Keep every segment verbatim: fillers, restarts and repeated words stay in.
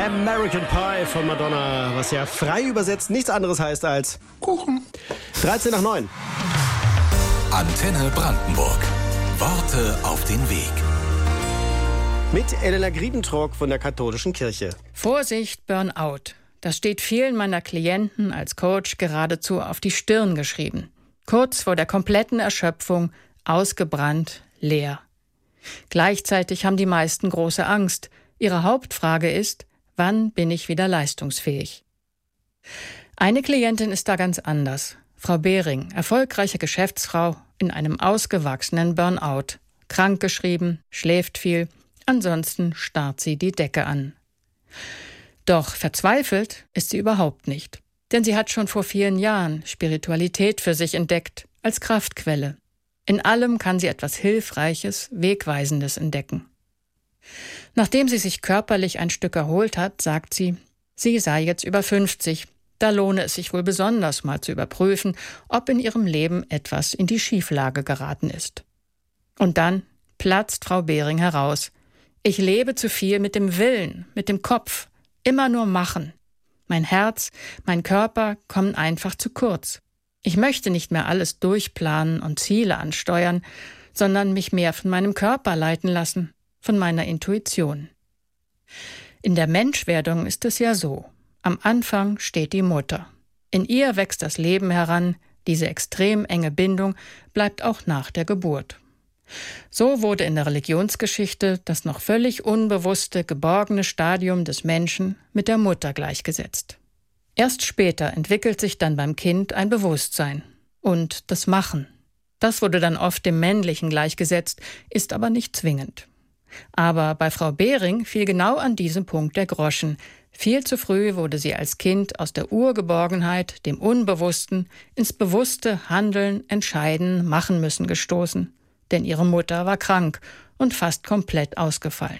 American Pie von Madonna, was ja frei übersetzt nichts anderes heißt als Kuchen. dreizehn nach neun. Antenne Brandenburg. Worte auf den Weg. Mit Elena Griebentrog von der Katholischen Kirche. Vorsicht, Burnout. Das steht vielen meiner Klienten als Coach geradezu auf die Stirn geschrieben. Kurz vor der kompletten Erschöpfung, ausgebrannt, leer. Gleichzeitig haben die meisten große Angst. Ihre Hauptfrage ist, wann bin ich wieder leistungsfähig? Eine Klientin ist da ganz anders. Frau Behring, erfolgreiche Geschäftsfrau in einem ausgewachsenen Burnout. Krankgeschrieben, schläft viel, ansonsten starrt sie die Decke an. Doch verzweifelt ist sie überhaupt nicht. Denn sie hat schon vor vielen Jahren Spiritualität für sich entdeckt, als Kraftquelle. In allem kann sie etwas Hilfreiches, Wegweisendes entdecken. Nachdem sie sich körperlich ein Stück erholt hat, sagt sie, sie sei jetzt über fünfzig. Da lohne es sich wohl besonders mal zu überprüfen, ob in ihrem Leben etwas in die Schieflage geraten ist. Und dann platzt Frau Behring heraus. Ich lebe zu viel mit dem Willen, mit dem Kopf, immer nur machen. Mein Herz, mein Körper kommen einfach zu kurz. Ich möchte nicht mehr alles durchplanen und Ziele ansteuern, sondern mich mehr von meinem Körper leiten lassen, von meiner Intuition. In der Menschwerdung ist es ja so. Am Anfang steht die Mutter. In ihr wächst das Leben heran, diese extrem enge Bindung bleibt auch nach der Geburt. So wurde in der Religionsgeschichte das noch völlig unbewusste, geborgene Stadium des Menschen mit der Mutter gleichgesetzt. Erst später entwickelt sich dann beim Kind ein Bewusstsein und das Machen. Das wurde dann oft dem Männlichen gleichgesetzt, ist aber nicht zwingend. Aber bei Frau Behring fiel genau an diesem Punkt der Groschen. Viel zu früh wurde sie als Kind aus der Urgeborgenheit, dem Unbewussten, ins bewusste Handeln, Entscheiden, Machen müssen gestoßen. Denn ihre Mutter war krank und fast komplett ausgefallen.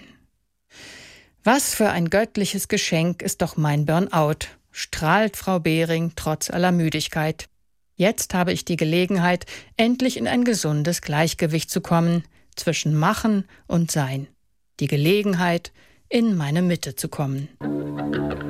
Was für ein göttliches Geschenk ist doch mein Burnout, strahlt Frau Behring trotz aller Müdigkeit. Jetzt habe ich die Gelegenheit, endlich in ein gesundes Gleichgewicht zu kommen, zwischen Machen und Sein. Die Gelegenheit, in meine Mitte zu kommen.